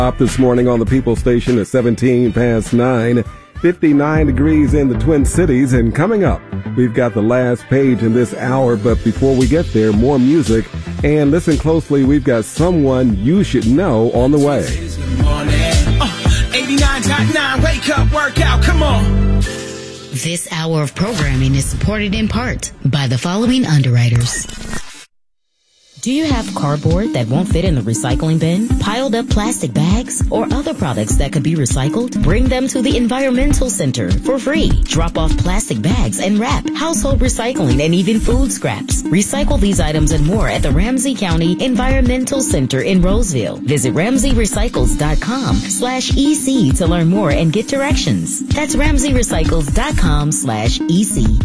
Up this morning on the People Station at 17 past 9, 59 degrees in the Twin Cities, and coming up, we've got the last page in this hour, but before we get there, more music, and listen closely, we've got someone you should know on the way. 89.9, wake up, workout, come on. This hour of programming is supported in part by the following underwriters. Do you have cardboard that won't fit in the recycling bin, piled up plastic bags, or other products that could be recycled? Bring them to the Environmental Center for free. Drop off plastic bags and wrap, household recycling, and even food scraps. Recycle these items and more at the Ramsey County Environmental Center in Roseville. Visit RamseyRecycles.com/EC to learn more and get directions. That's RamseyRecycles.com/EC.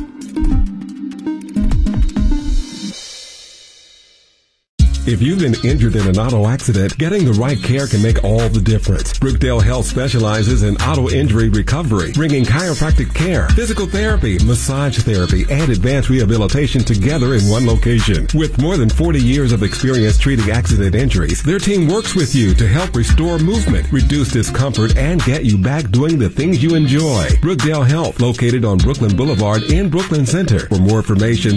If you've been injured in an auto accident, getting the right care can make all the difference. Brookdale Health specializes in auto injury recovery, bringing chiropractic care, physical therapy, massage therapy, and advanced rehabilitation together in one location. With more than 40 years of experience treating accident injuries, their team works with you to help restore movement, reduce discomfort, and get you back doing the things you enjoy. Brookdale Health, located on Brooklyn Boulevard in Brooklyn Center. For more information,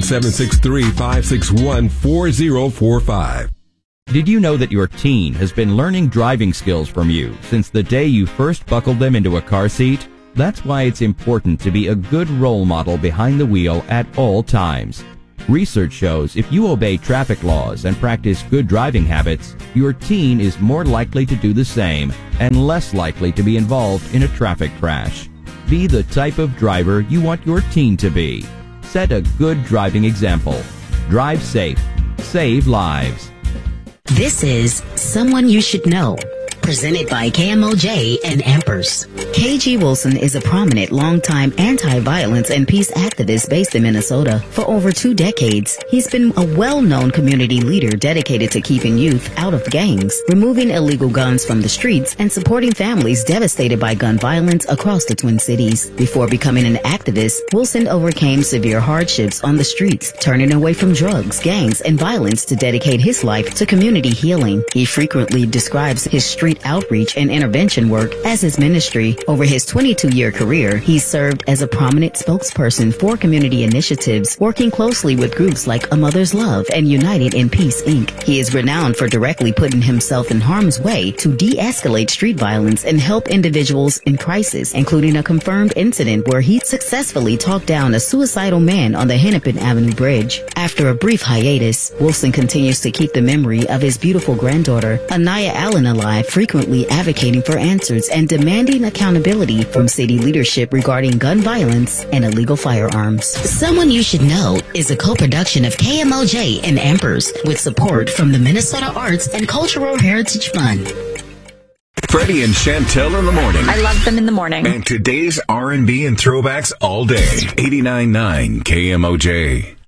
763-561-4045. Did you know that your teen has been learning driving skills from you since the day you first buckled them into a car seat? That's why it's important to be a good role model behind the wheel at all times. Research shows if you obey traffic laws and practice good driving habits, your teen is more likely to do the same and less likely to be involved in a traffic crash. Be the type of driver you want your teen to be. Set a good driving example. Drive safe. Save lives. This is Someone You Should Know, presented by KMOJ and Ampers. K.G. Wilson is a prominent, longtime anti-violence and peace activist based in Minnesota. For over 2 decades, he's been a well-known community leader dedicated to keeping youth out of gangs, removing illegal guns from the streets, and supporting families devastated by gun violence across the Twin Cities. Before becoming an activist, Wilson overcame severe hardships on the streets, turning away from drugs, gangs, and violence to dedicate his life to community healing. He frequently describes his street outreach and intervention work as his ministry. Over his 22-year career, he's served as a prominent spokesperson for community initiatives, working closely with groups like A Mother's Love and United in Peace, Inc. He is renowned for directly putting himself in harm's way to de-escalate street violence and help individuals in crisis, including a confirmed incident where he successfully talked down a suicidal man on the Hennepin Avenue Bridge. After a brief hiatus, Wilson continues to keep the memory of his beautiful granddaughter, Anaya Allen, alive, frequently advocating for answers and demanding accountability from city leadership regarding gun violence and illegal firearms. Someone You Should Know is a co-production of KMOJ and Ampers with support from the Minnesota Arts and Cultural Heritage Fund. Freddie and Chantel in the morning. I love them in the morning. And today's R&B and throwbacks all day. 89.9 KMOJ.